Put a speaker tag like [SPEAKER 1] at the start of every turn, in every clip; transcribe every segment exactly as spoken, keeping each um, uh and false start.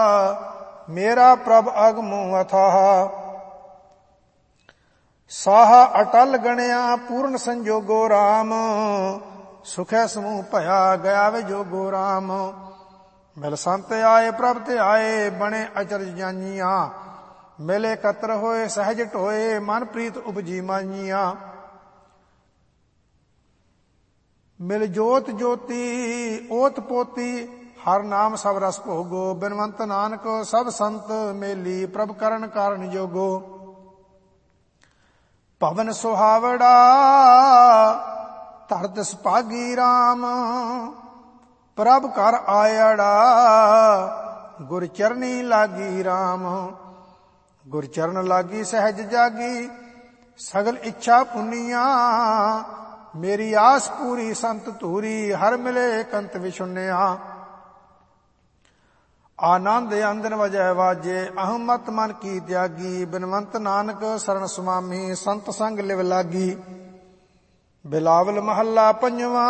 [SPEAKER 1] ਮੇਰਾ ਪ੍ਰਭ ਅਗਮੁ ਅਥਾਹ। ਸਾਹ ਅਟਲ ਗਣਿਆ ਪੂਰਨ ਸੰਜੋਗੋ ਰਾਮ। ਸੁਖੈ ਸਮੂਹ ਭਇਆ ਗਿਆ ਵੇ ਜੋਗੋ ਰਾਮ। ਮਿਲ ਸੰਤ ਆਏ ਪ੍ਰਭ ਤੇ ਆਏ ਬਣੇ ਅਚਰਜ ਜਾਨੀਆਂ। ਮਿਲੇ ਕਤਰ ਹੋਏ ਸਹਿਜ ਢੋਏ ਮਨ ਪ੍ਰੀਤ ਉਪਜੀ ਮਾਨੀਆਂ। ਮਿਲ ਜੋਤ ਜੋਤੀ ਓਤ ਪੋਤੀ ਹਰ ਨਾਮ ਸਭ ਰਸ ਭੋਗੋ। ਬਿਨਵੰਤ ਨਾਨਕ ਸਭ ਸੰਤ ਮੇਲੀ ਪ੍ਰਭ ਕਰਨ ਕਾਰਨ ਜੋਗੋ। ਭਵਨ ਸੁਹਾਵੜਾ ਧਰਤ ਸੁਭਾਗੀ ਰਾਮ। ਪ੍ਰਭ ਘਰ ਆਇੜਾ ਗੁਰ ਚਰਨੀ ਲਾਗੀ ਰਾਮ। ਗੁਰ ਚਰਨ ਲਾਗੀ ਸਹਿਜ ਜਾਗੀ ਸਗਲ ਇੱਛਾ ਪੁੰਨੀਆਂ। ਮੇਰੀ ਆਸ ਪੂਰੀ ਸੰਤ ਧੂਰੀ ਹਰ ਮਿਲੇ ਕੰਤ ਵਿਛੁੰਨਿਆ। ਆਨੰਦ ਅੰਦਨ ਵਜੈ ਵਾਜੇ ਅਹਮਤ ਮਨ ਕੀ ਤਿਆਗੀ। ਬਿਨਵੰਤ ਨਾਨਕ ਸਰਣ ਸੁਮਾਮੀ ਸੰਤ ਸੰਗ ਲਿਵ ਲਾਗੀ। ਬਿਲਾਵਲ ਮਹੱਲਾ ਪੰਜਵਾਂ।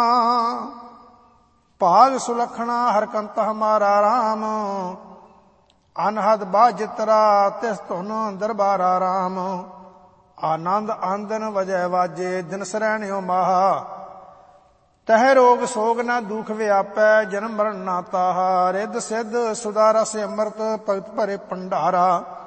[SPEAKER 1] ਭਾਗ ਸੁਲਖਣਾ ਹਰਕੰਤ ਹਮਾਰਾ ਰਾਮ। ਅਨਹਦ ਬਾਜਿਤਰਾ ਤਿਸ ਧੁਨ ਦਰਬਾਰਾ ਰਾਮ। ਆਨੰਦ ਆਂਦਨ ਵਜੈ ਵਾਜੇ ਦਿਨ ਸਰੈਣਿਓ ਮਾਹਾ। ਤਹਿ ਰੋਗ ਸੋਗ ਨਾ ਦੁਖ ਵਿਆਪੈ ਜਨਮ ਮਰਨ ਨਾ ਤਾਹਾ। ਰਿੱਧ ਸਿੱਧ ਸੁਦਾ ਰਸ ਅੰਮ੍ਰਿਤ ਭਗਤ ਭਰੇ ਭੰਡਾਰਾ।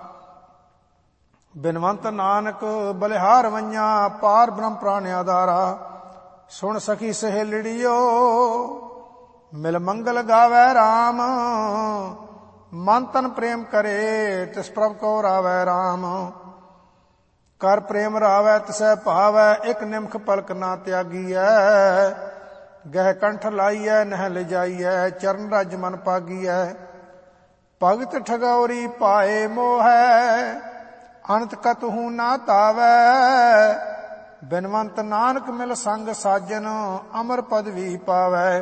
[SPEAKER 1] ਬਿਨਵੰਤ ਨਾਨਕ ਬਲਿਹਾਰ ਵੰਆਂ ਪਾਰ ਬ੍ਰਹਮ ਪ੍ਰਾਣ ਆਧਾਰਾ। ਸੁਣ ਸਖੀ ਸਹੇਲੜੀਓ ਮਿਲ ਮੰਗਲ ਗਾਵੈ ਰਾਮ। ਮਨ ਤਨ ਪ੍ਰੇਮ ਕਰੇ ਤਿਸ ਪ੍ਰਭ ਕੋ ਰਾਵੈ ਰਾਮ। ਕਰ ਪ੍ਰੇਮ ਰਾਵੈ ਤਿਸੈ ਭਾਵੈ ਇਕ ਨਿਮਖ ਪਲਕ ਨਾ ਤਿਆਗੀਐ। ਗਹਿ ਕੰਠ ਲਾਈਐ ਨਹਿ ਲਿਜਾਈਐ ਚਰਨ ਰਜ ਮਨ ਪਾਗੀਐ। ਭਗਤ ਠਗੌਰੀ ਪਾਏ ਮੋਹੈ ਅਨੰਤ ਕਤਹੂ ਨਾ ਤਾਵੈ। ਬਿਨਵੰਤ ਨਾਨਕ ਮਿਲ ਸੰਗ ਸਾਜਨ ਅਮਰ ਪਦਵੀ ਪਾਵੈ।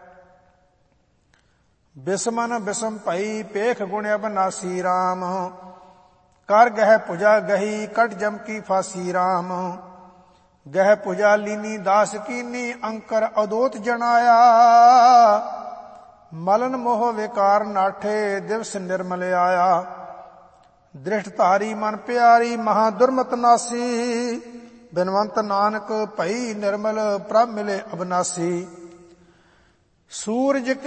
[SPEAKER 1] ਬਿਸਮਨ ਬਿਸਮ ਭਈ ਪੇਖ ਗੁਣ ਅਬਨਾਸੀ ਰਾਮ। ਕਰ ਗਹਿ ਪੁਜਾ ਗਹੀ ਕਟ ਜਮ ਕੀ ਫਾਸੀ ਰਾਮ। ਗਹਿ ਪੁਜਾ ਲੀਨੀ ਦਾਸ ਕੀਨੀ ਅੰਕਰ ਅਦੋਤ ਜਣਾਇਆ। ਮਲਨ ਮੋਹ ਵਿਕਾਰ ਨਾਠੇ ਦਿਵਸ ਨਿਰਮਲ ਆਇਆ। ਦ੍ਰਿਸ਼ਟ ਧਾਰੀ ਮਨ ਪਿਆਰੀ ਮਹਾ ਦੁਰਮਤ ਨਾਸੀ। ਬਿਨਵੰਤ ਨਾਨਕ ਭਈ ਨਿਰਮਲ ਪ੍ਰਭ ਮਿਲੇ ਅਬਨਾਸੀ। ਸੂਰਜ